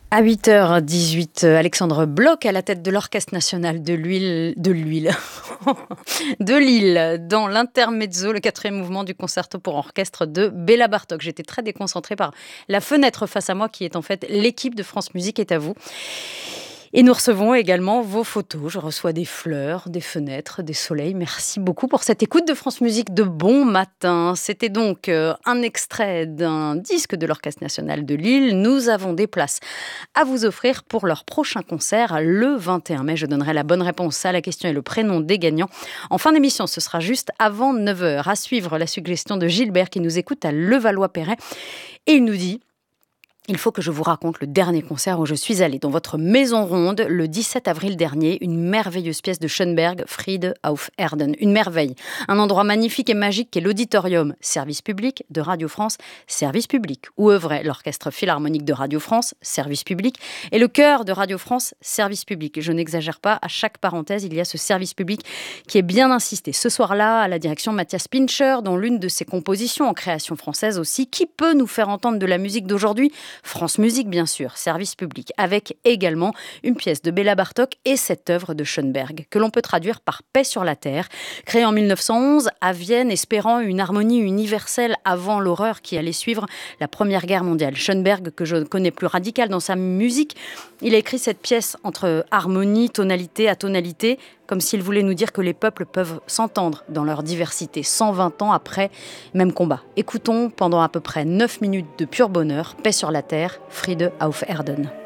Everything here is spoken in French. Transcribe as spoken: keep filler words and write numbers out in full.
À huit heures dix-huit, Alexandre Bloch à la tête de l'Orchestre national de l'huile, de l'huile, de Lille, dans l'intermezzo, le quatrième mouvement du concerto pour orchestre de Béla Bartók. J'étais très déconcentrée par la fenêtre face à moi qui est en fait l'équipe de France Musique est à vous. Et nous recevons également vos photos. Je reçois des fleurs, des fenêtres, des soleils. Merci beaucoup pour cette écoute de France Musique de bon matin. C'était donc euh, un extrait d'un disque de l'Orchestre national de Lille. Nous avons des places à vous offrir pour leur prochain concert le vingt et un mai. Je donnerai la bonne réponse à la question et le prénom des gagnants. En fin d'émission, ce sera juste avant neuf heures. À suivre la suggestion de Gilbert qui nous écoute à Levallois-Perret. Et il nous dit... Il faut que je vous raconte le dernier concert où je suis allée, dans votre maison ronde, le dix-sept avril dernier, une merveilleuse pièce de Schönberg, Friede auf Erden. Une merveille. Un endroit magnifique et magique qu'est l'auditorium, service public de Radio France, service public, où œuvrait l'orchestre philharmonique de Radio France, service public, et le chœur de Radio France, service public. Je n'exagère pas, à chaque parenthèse, il y a ce service public qui est bien insisté. Ce soir-là, à la direction Matthias Pincher, dont l'une de ses compositions en création française aussi, qui peut nous faire entendre de la musique d'aujourd'hui ? France Musique, bien sûr, service public, avec également une pièce de Béla Bartók et cette œuvre de Schönberg, que l'on peut traduire par Paix sur la Terre, créée en mille neuf cent onze à Vienne, espérant une harmonie universelle avant l'horreur qui allait suivre la Première Guerre mondiale. Schönberg, que je connais plus radical dans sa musique, il a écrit cette pièce entre harmonie, tonalité, atonalité, comme s'il voulait nous dire que les peuples peuvent s'entendre dans leur diversité, cent vingt ans après, même combat. Écoutons pendant à peu près neuf minutes de pur bonheur, Paix sur la Terre, Friede auf Erden.